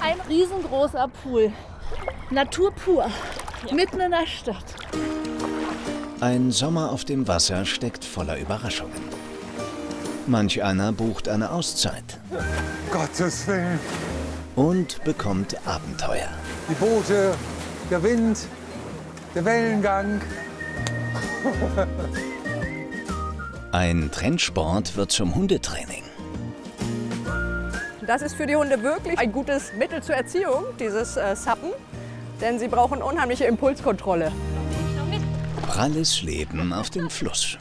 ein riesengroßer Pool. Natur pur, mitten in der Stadt. Ein Sommer auf dem Wasser steckt voller Überraschungen. Manch einer bucht eine Auszeit. Gottes Willen. Und bekommt Abenteuer. Die Boote, der Wind, der Wellengang. Ein Trendsport wird zum Hundetraining. Das ist für die Hunde wirklich ein gutes Mittel zur Erziehung, dieses Sappen. Denn sie brauchen unheimliche Impulskontrolle. Pralles Leben auf dem Fluss.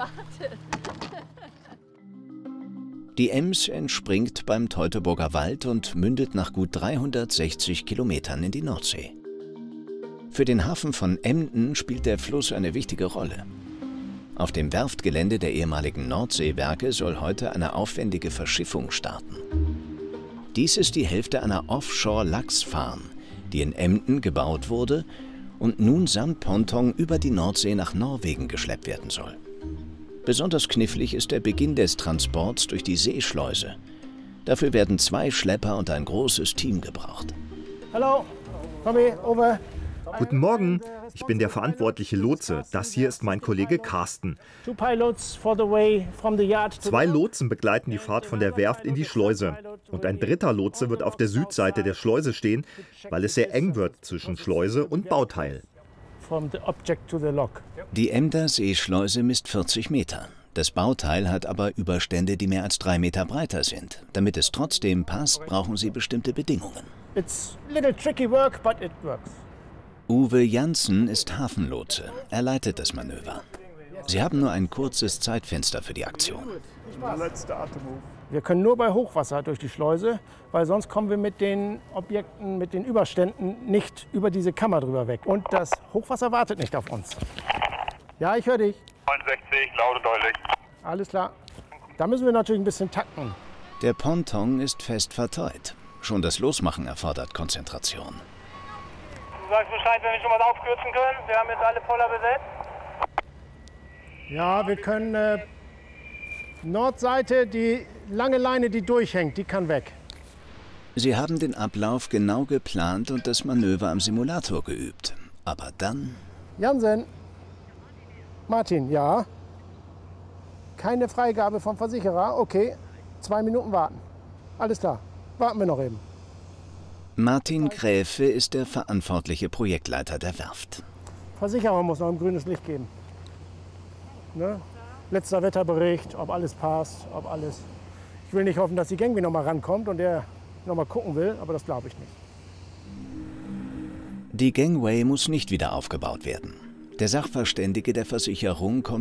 Die Ems entspringt beim Teutoburger Wald und mündet nach gut 360 Kilometern in die Nordsee. Für den Hafen von Emden spielt der Fluss eine wichtige Rolle. Auf dem Werftgelände der ehemaligen Nordseewerke soll heute eine aufwendige Verschiffung starten. Dies ist die Hälfte einer Offshore-Lachsfarm, die in Emden gebaut wurde und nun samt Ponton über die Nordsee nach Norwegen geschleppt werden soll. Besonders knifflig ist der Beginn des Transports durch die Seeschleuse. Dafür werden 2 Schlepper und ein großes Team gebraucht. Hallo, Tommy, over. Guten Morgen, ich bin der verantwortliche Lotse. Das hier ist mein Kollege Carsten. 2 Lotsen begleiten die Fahrt von der Werft in die Schleuse. Und ein 3. Lotse wird auf der Südseite der Schleuse stehen, weil es sehr eng wird zwischen Schleuse und Bauteil. Die Emder Seeschleuse misst 40 Meter. Das Bauteil hat aber Überstände, die mehr als 3 Meter breiter sind. Damit es trotzdem passt, brauchen sie bestimmte Bedingungen. It's a little tricky work, but it works. Uwe Janssen ist Hafenlotse. Er leitet das Manöver. Sie haben nur ein kurzes Zeitfenster für die Aktion. Wir können nur bei Hochwasser durch die Schleuse, weil sonst kommen wir mit den Objekten, mit den Überständen nicht über diese Kammer drüber weg. Und das Hochwasser wartet nicht auf uns. Ja, ich höre dich. 69, laut und deutlich. Alles klar. Da müssen wir natürlich ein bisschen takten. Der Ponton ist fest verteut. Schon das Losmachen erfordert Konzentration. Du sagst Bescheid, wenn wir schon was aufkürzen können. Wir haben jetzt alle voller besetzt. Ja, wir können Nordseite, die lange Leine, die durchhängt, die kann weg. Sie haben den Ablauf genau geplant und das Manöver am Simulator geübt. Aber dann... Jansen. Martin, ja. Keine Freigabe vom Versicherer. Okay, 2 Minuten warten. Alles klar, warten wir noch eben. Martin Gräfe ist der verantwortliche Projektleiter der Werft. Versicherer muss noch ein grünes Licht geben. Ne? Letzter Wetterbericht, ob alles passt, ob alles... Ich will nicht hoffen, dass die Gangway noch mal rankommt und der noch mal gucken will, aber das glaube ich nicht. Die Gangway muss nicht wieder aufgebaut werden. Der Sachverständige der Versicherung kommt